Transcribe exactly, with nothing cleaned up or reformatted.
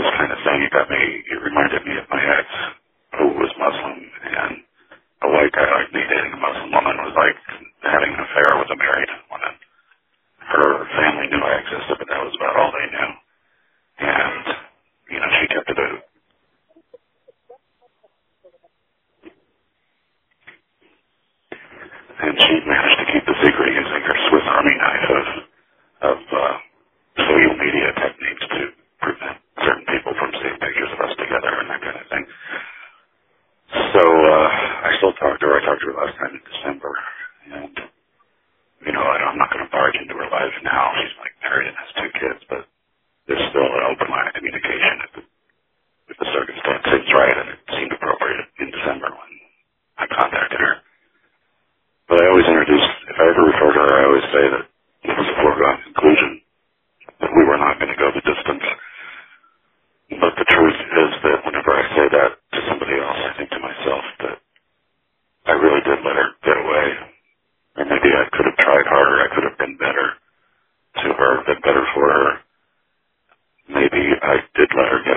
this kind of thing. It got me, it reminded me of my ex, who was Muslim, and a white guy like me dating a Muslim woman was like having an affair with a married woman. Her family knew I existed, but that was about all they knew. And, you know, she kept it a, and she managed to keep the secret using her Swiss Army knife of, of uh, social media techniques to prevent certain people from seeing pictures of us together and that kind of thing. So uh, I still talk to her. I talked to her last time in December. And, you know, I, I'm not going to barge into her life now. She's like married and has two kids, but there's still an open line of communication if the, if the circumstance seems right, and it seemed appropriate in December when I contacted her. But I always introduce, if I ever refer to her, I always say that it was a foregone conclusion that we were not going to go the distance. But the truth is that whenever I say that to somebody else, I think to myself that I really did let her get away. Or maybe I could have tried harder. I could have been better to her, been better for her. Maybe I did let her get